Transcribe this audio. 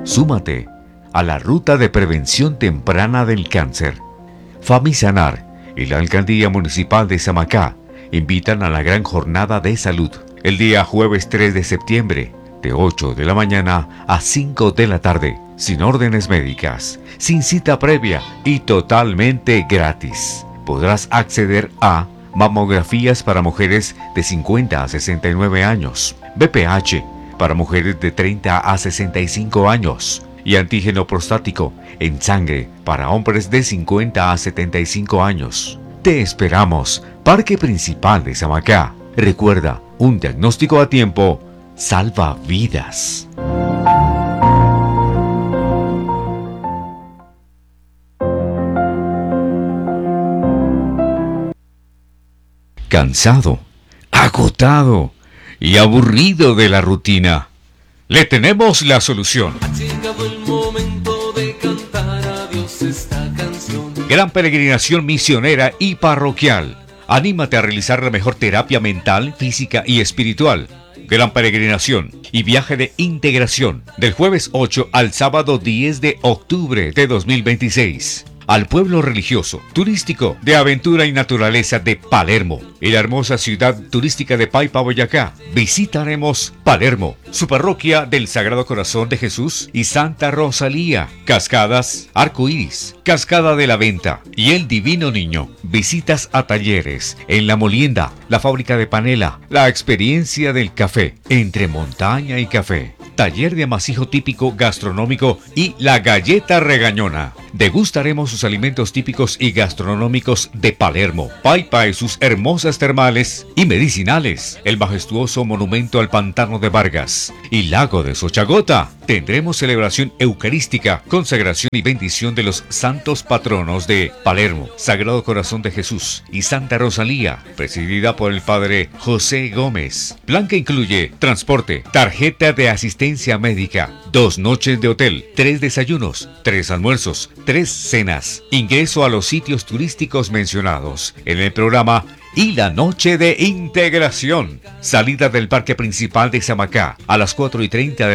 Súmate a la ruta de prevención temprana del cáncer. Famisanar y la Alcaldía Municipal de Samacá invitan a la gran jornada de salud el día jueves 3 de septiembre, de 8 de la mañana a 5 de la tarde, sin órdenes médicas, sin cita previa y totalmente gratis. Podrás acceder a mamografías para mujeres de 50 a 69 años, BPH para mujeres de 30 a 65 años y antígeno prostático en sangre para hombres de 50 a 75 años. Te esperamos, Parque Principal de Samacá. Recuerda, un diagnóstico a tiempo salva vidas. Cansado, agotado y aburrido de la rutina. Le tenemos la solución. Ha llegado el momento de cantar a Dios esta canción. Gran peregrinación misionera y parroquial. Anímate a realizar la mejor terapia mental, física y espiritual. Gran peregrinación y viaje de integración del jueves 8 al sábado 10 de octubre de 2026. Al pueblo religioso, turístico, de aventura y naturaleza de Palermo y la hermosa ciudad turística de Paipa, Boyacá. Visitaremos Palermo, su parroquia del Sagrado Corazón de Jesús y Santa Rosalía, Cascadas, Arco Iris, Cascada de la Venta y el Divino Niño. Visitas a talleres en La Molienda, la fábrica de panela, la experiencia del café, entre montaña y café. Taller de amasijo típico gastronómico y la galleta regañona. Degustaremos sus alimentos típicos y gastronómicos de Palermo, Paipa y sus hermosas termales y medicinales, el majestuoso monumento al pantano de Vargas y lago de Xochagota. Tendremos celebración eucarística, consagración y bendición de los santos patronos de Palermo, Sagrado Corazón de Jesús y Santa Rosalía, presidida por el padre José Gómez. Plan que incluye transporte, tarjeta de asistencia médica, 2 noches de hotel, 3 desayunos, 3 almuerzos, 3 cenas, ingreso a los sitios turísticos mencionados en el programa y la noche de integración. Salida del Parque Principal de Samacá a las 4:30 de